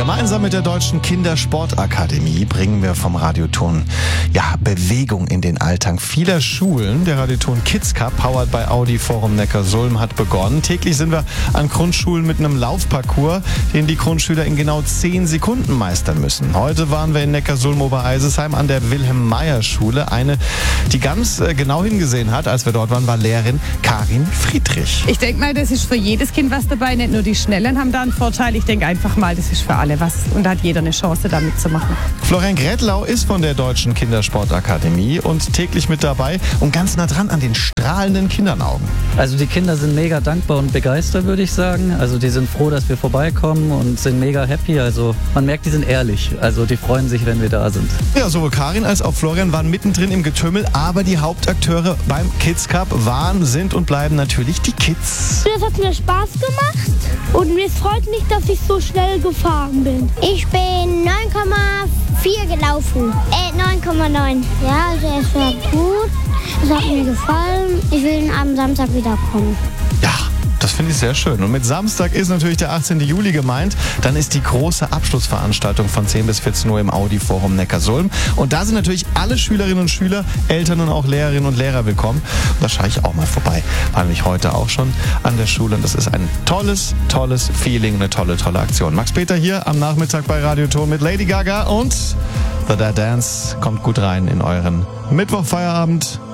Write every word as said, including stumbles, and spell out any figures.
Gemeinsam mit der Deutschen Kindersportakademie bringen wir vom Radioton ja, Bewegung in den Alltag vieler Schulen. Der Radioton Kids Cup, powered by Audi Forum Neckarsulm, hat begonnen. Täglich sind wir an Grundschulen mit einem Laufparcours, den die Grundschüler in genau zehn Sekunden meistern müssen. Heute waren wir in Neckarsulm-Obereisesheim an der Wilhelm-Meyer-Schule. Eine, die ganz äh, genau hingesehen hat, als wir dort waren, war Lehrerin Karin Friedrich. Ich denke mal, das ist für jedes Kind was dabei. Nicht nur die Schnellen haben da einen Vorteil. Ich denke einfach mal, das ist für alle was. Und da hat jeder eine Chance, da mitzumachen. Florian Grätlau ist von der Deutschen Kindersportakademie und täglich mit dabei und ganz nah dran an den strahlenden Kindernaugen. Also die Kinder sind mega dankbar und begeistert, würde ich sagen. Also die sind froh, dass wir vorbeikommen und sind mega happy. Also man merkt, die sind ehrlich. Also die freuen sich, wenn wir da sind. Ja, sowohl Karin als auch Florian waren mittendrin im Getümmel, aber die Hauptakteure beim Kids Cup waren, sind und bleiben natürlich die Kids. Das hat mir Spaß gemacht und mir freut mich, dass ich so schnell gefahren bin. Ich bin neun Komma vier gelaufen. Äh, neun Komma neun. Ja, also es war gut. Es hat mir gefallen. Ich will am Samstag wiederkommen. Ja, das finde ich sehr schön. Und mit Samstag ist natürlich der achtzehnten Juli gemeint. Dann ist die große Abschlussveranstaltung von zehn bis vierzehn Uhr im Audi Forum Neckarsulm. Und da sind natürlich alle Schülerinnen und Schüler, Eltern und auch Lehrerinnen und Lehrer willkommen. Und da schaue ich auch mal vorbei. War nämlich heute auch schon an der Schule. Und das ist ein tolles, tolles Feeling, eine tolle, tolle Aktion. Max Peter hier am Nachmittag bei Radioton mit Lady Gaga und The Dad Dance. Kommt gut rein in euren Mittwochfeierabend.